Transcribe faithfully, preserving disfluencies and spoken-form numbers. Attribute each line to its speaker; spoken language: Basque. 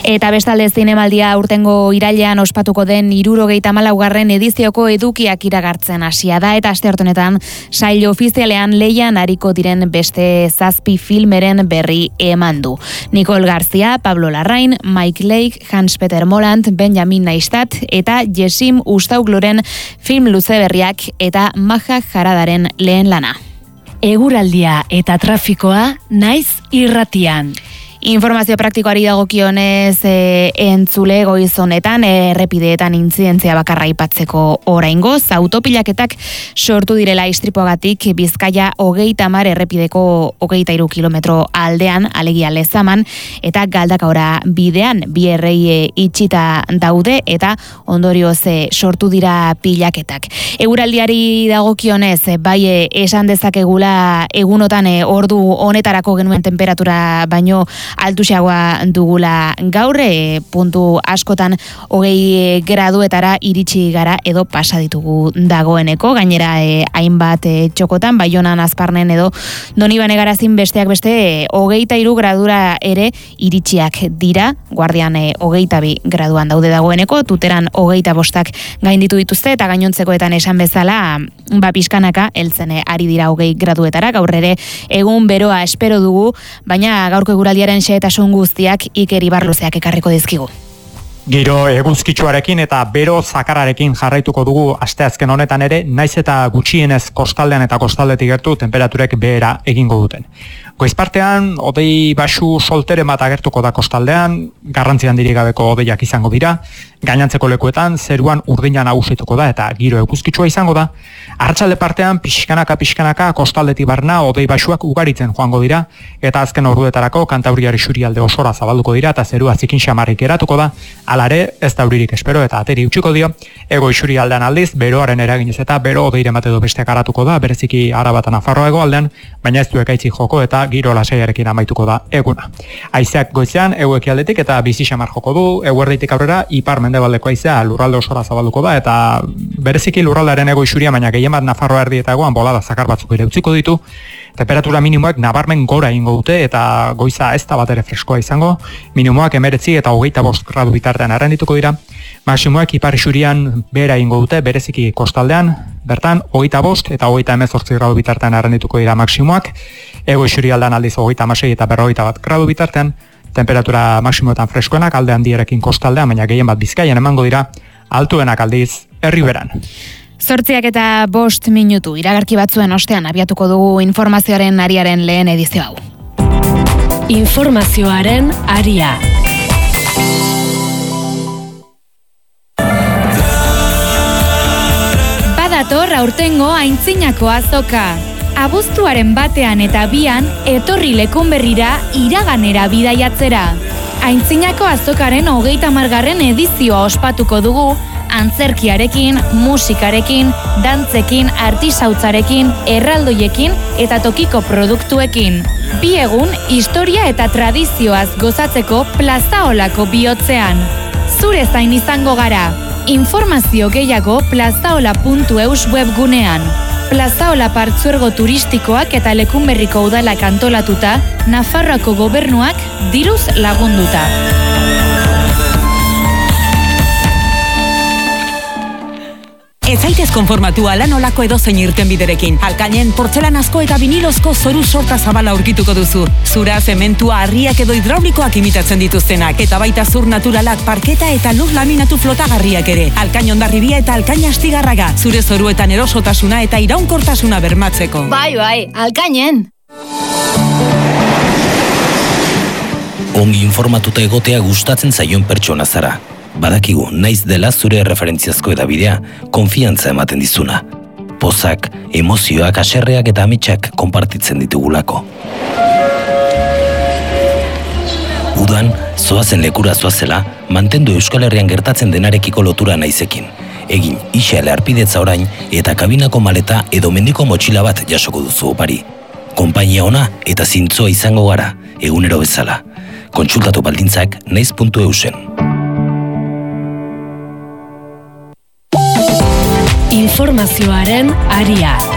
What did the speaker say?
Speaker 1: Eta bestalde zinemaldia urtengo irailean ospatuko den hirurogeita hamalaugarren edizioko edukiak iragartzen hasia da, eta aste honetan sail ofizialean leian ariko diren beste zazpi filmeren berri eman du. Nicole Garcia, Pablo Larrain, Mike Lake, Hans-Peter Moland, Benjamin Neistat eta Jessim Ustaugluren film luze berriak eta Maja Jaradaren lehen lana.
Speaker 2: Eguraldia eta trafikoa naiz irratian.
Speaker 1: Informazio praktikoari dagokionez e, entzule goiz honetan errepideetan intzidentzia bakarra aipatzeko oraingoz, autopilaketak sortu direla istripuagatik Bizkaia hogeita hamar errepideko hogeita hiru kilometro aldean, alegia Lezaman eta Galdakaora bidean bi errei itxita daude eta ondorioz e, sortu dira pilaketak. Eguraldiari dagokionez bai esan dezakegula egunotan e, ordu honetarako genuen temperatura baino altuxagoa dugula gaur, e, puntu askotan hogei graduetara iritsi gara edo pasa ditugu dagoeneko, gainera e, hainbat e, txokotan, Baionan, Azparnen edo Donibane Garazin besteak beste e, hogeita hiru gradura ere iritsiak dira, Guardian e, hogeita bi graduan daude dagoeneko, Tuteran hogeita bostak gainditu dituzte eta gainontzekoetan esan bezala, ba pixkanaka heltzen ari dira hogei graduetara, gaur ere egun beroa espero dugu, baina gaurko eguraldiaren xehetasun guztiak Iker Ibarluzeak ekarriko dizkigu.
Speaker 3: Giro eguzkitsuarekin eta bero zakararekin jarraituko dugu asteazken honetan ere, naiz eta gutxienez kostaldean eta kostaldetik gertu temperaturek behera egingo duten. Goizpartean, hodei baxu solteren bat agertuko da kostaldean, garrantzi handirik gabeko hodeiak izango dira, gainantzeko lekuetan zeruan urdina nagusituko da eta giro eguzkitsua izango da. Arratsalde partean pixkanaka pixkanaka kostaldetik barna hodei baxuak ugaritzen joango dira eta azken orduetarako Kantabriar isurialde osora zabalduko dira eta zerua zikin xamarrik geratuko da. Hala ere, ez da euririk espero eta ateri utziko dio. Ego isurialdean aldiz beroaren eraginez eta bero hodeiren bat edo besteak aratuko da, bereziki Araba eta Nafarroa hegoaldean, baina ez du ekaitzik joko eta giro lasaiarekin amaituko da eguna. Haizeak goizean ego ekialdetik eta bizi xamar joko du, eguerditik aurrera ipar mendebaldeko haizea lurralde osora zabalduko da eta bereziki lurraldearen ego isuria, baina gehien bat Nafarroa erdi eta egoan bolada zakar batzuk ere utziko ditu. Temperatura minimoak nabarmen gora ingo dute eta goiza ez da bat ere freskoa izango, minimoak emeretzi eta hogeita bost gradu bitartean arrendituko dira, maksimoak ipar isurian behera ingo dute, bereziki kostaldean, bertan hogeita bost eta hogeita hemezortzi gradu bitartean arrendituko dira maksimoak, ego isurialdean aldiz hogeita hamasei eta berrogeita bat gradu bitartean, temperatura maksimoetan freskoenak alde handierekin kostaldean, baina gehien bat Bizkaian emango dira, altuenak aldiz Erriberan.
Speaker 1: Zortziak eta bost minutu iragarki batzuen ostean abiatuko dugu informazioaren ariaren lehen edizio hau.
Speaker 2: Informazioaren aria.
Speaker 4: Badator aurtengo aintzinako azoka. Abuztuaren batean eta bian etorri lekunberrira iraganera bidaiatzera. Aintzinako azokaren hogeita hamargarren edizioa ospatuko dugu, antzerkiarekin, musikarekin, dantzekin, artisautzarekin, erraldoiekin eta tokiko produktuekin. Bi egun, historia eta tradizioaz gozatzeko plazaolako bihotzean. Zure zain izango gara. Informazio gehiago plazaola puntu eus webgunean. Plazaola partzuergo turistikoak eta Lekunberriko udalak antolatuta, Nafarroako gobernuak diruz lagunduta.
Speaker 5: Ez zaitez konformatu ala nolako edozein irtenbiderekin. Alkainen portzelanazko eta vinilozko zoru sorta zabala aurkituko duzu. Zura, zementua, harriak edo hidraulikoak imitatzen dituztenak. Eta baita zur naturalak, parketa eta lur laminatu flotagarriak ere. Alkain Hondarribia eta Alkain Astigarraga. Zure zoruetan erosotasuna eta iraunkortasuna bermatzeko.
Speaker 4: Bai, bai, Alkainen!
Speaker 6: Ongi informatuta egotea gustatzen zaion pertsona zara. Badakigu, naiz dela zure referentziazko edabidea, konfiantza ematen dizuna. Pozak, emozioak, haserreak eta ametsak konpartitzen ditugulako. Udan, zoazen lekura zoazela, mantendu Euskal Herrian gertatzen denarekiko lotura naizekin. Egin, isale arpidetza orain eta kabinako maleta edo mendiko motxila bat jasoko duzu opari. Konpainia ona eta zintzoa izango gara, egunero bezala. Kontsultatu baldintzak naiz puntu eusen.
Speaker 2: Informazioaren aria.